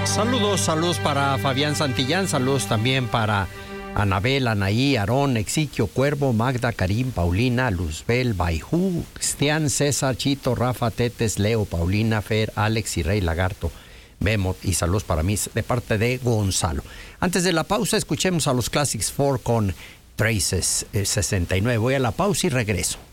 Saludos para Fabián Santillán, saludos también para Anabel, Anaí, Aarón, Exiquio, Cuervo, Magda, Karim, Paulina, Luzbel, Baijú, Cristian, César, Chito, Rafa, Tetes, Leo, Paulina, Fer, Alex y Rey Lagarto, Bemot, y saludos para mí de parte de Gonzalo. Antes de la pausa, escuchemos a los Classics 4 con Traces 69. Voy a la pausa y regreso.